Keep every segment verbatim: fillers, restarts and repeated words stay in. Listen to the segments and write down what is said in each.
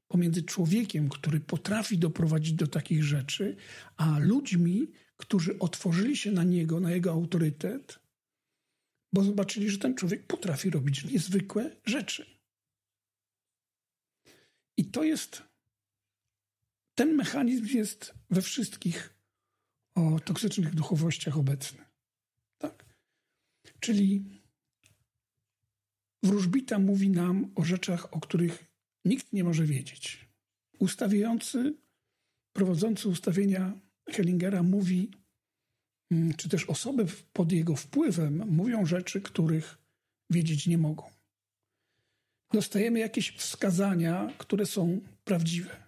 pomiędzy człowiekiem, który potrafi doprowadzić do takich rzeczy, a ludźmi, którzy otworzyli się na niego, na jego autorytet, bo zobaczyli, że ten człowiek potrafi robić niezwykłe rzeczy. I to jest, ten mechanizm jest we wszystkich o toksycznych duchowościach obecny. Tak? Czyli wróżbita mówi nam o rzeczach, o których nikt nie może wiedzieć. Ustawiający, prowadzący ustawienia Hellingera mówi, czy też osoby pod jego wpływem mówią rzeczy, których wiedzieć nie mogą. Dostajemy jakieś wskazania, które są prawdziwe.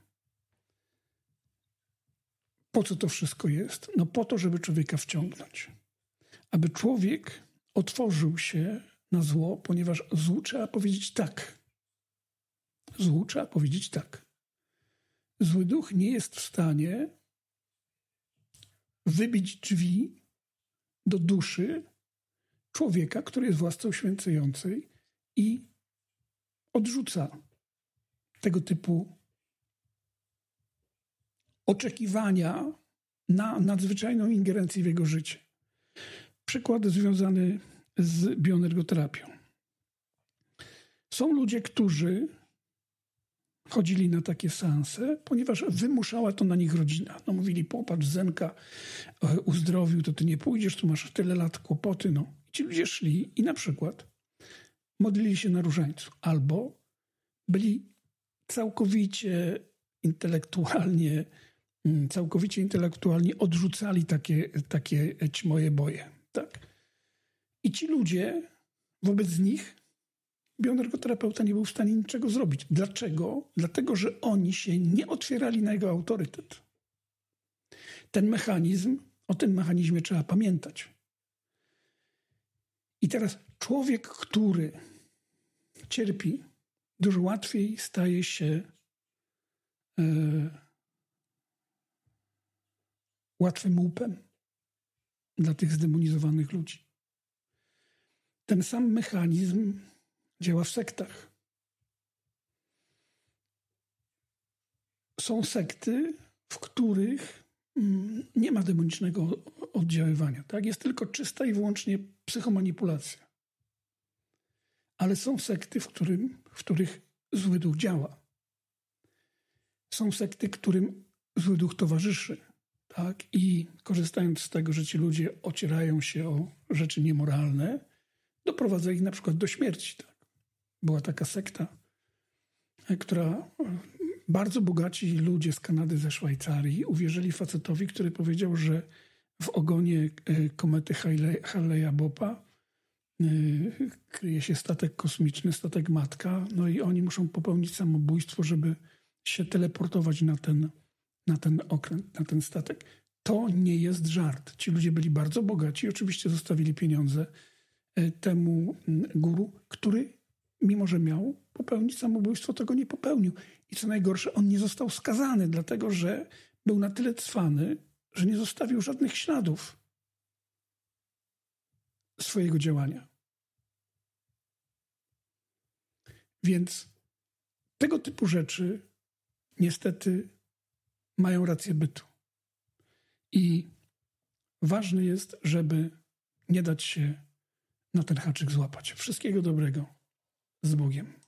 Po co to wszystko jest? No po to, żeby człowieka wciągnąć. Aby człowiek otworzył się na zło, ponieważ złu trzeba powiedzieć tak. Złu trzeba powiedzieć tak. Zły duch nie jest w stanie wybić drzwi do duszy człowieka, który jest władcą święcającej i odrzuca tego typu oczekiwania na nadzwyczajną ingerencję w jego życie. Przykład związany z bioenergoterapią. Są ludzie, którzy chodzili na takie seanse, ponieważ wymuszała to na nich rodzina. No mówili, popatrz, Zenka uzdrowił, to ty nie pójdziesz, tu masz tyle lat kłopoty. No. I ci ludzie szli i na przykład modlili się na różańcu albo byli całkowicie intelektualnie, całkowicie intelektualnie odrzucali takie, takie ćmoje boje. Tak? I ci ludzie, wobec nich bioenergoterapeuta nie był w stanie niczego zrobić. Dlaczego? Dlatego, że oni się nie otwierali na jego autorytet. Ten mechanizm, o tym mechanizmie trzeba pamiętać. I teraz człowiek, który cierpi, dużo łatwiej staje się e, łatwym łupem dla tych zdemonizowanych ludzi. Ten sam mechanizm działa w sektach. Są sekty, w których nie ma demonicznego oddziaływania. Tak? Jest tylko czysta i wyłącznie psychomanipulacja. Ale są sekty, w, którym, w których zły duch działa. Są sekty, którym zły duch towarzyszy. Tak? I korzystając z tego, że ci ludzie ocierają się o rzeczy niemoralne, doprowadza ich na przykład do śmierci. Tak? Była taka sekta, która bardzo bogaci ludzie z Kanady, ze Szwajcarii uwierzyli facetowi, który powiedział, że w ogonie komety Halley'a-Boppa kryje się statek kosmiczny, statek Matka, no i oni muszą popełnić samobójstwo, żeby się teleportować na ten, na ten okręt, na ten statek. To nie jest żart. Ci ludzie byli bardzo bogaci, oczywiście zostawili pieniądze temu guru, który, mimo że miał popełnić samobójstwo, tego nie popełnił. I co najgorsze, on nie został skazany, dlatego że był na tyle cwany, że nie zostawił żadnych śladów swojego działania. Więc tego typu rzeczy niestety mają rację bytu. I ważne jest, żeby nie dać się na ten haczyk złapać. Wszystkiego dobrego. Z Bogiem.